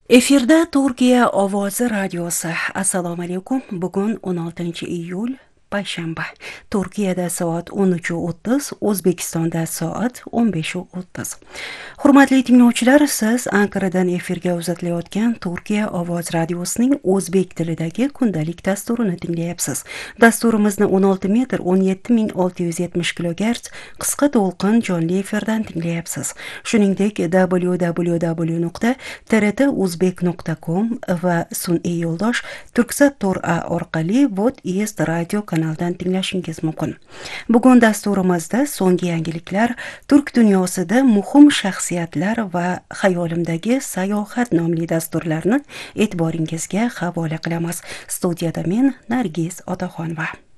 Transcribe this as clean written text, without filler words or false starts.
Efirda Turkiya ovozi radiosi. Assalomu alaykum. Bugun 16-iyul payshanba. Turkiyada soat 13:30, O'zbekistonda soat 15:30. Hurmatli tinglovchilar, siz Anqaradan efirga uzatilayotgan Turkiya ovoz radiosining o'zbek tilidagi kundalik dasturini tinglayapsiz. Dasturimizni 16 metr 17670 kHz qisqa to'lqin jonli efirdan tinglayapsiz. Shuningdek, www.trtuzbek.com va sun'iy yo'ldosh Turksat.a orqali Vodiyest radio kanalidan tinglashingiz mumkin. Bugun dasturimizda so'nggi yangiliklar, turk dunyosida muhim shaxsiyatlar va xayolimdagi sayohat nomli dasturlarni e'tiboringizga havola qilamiz. Studiyada men Nargiz Otaxonova.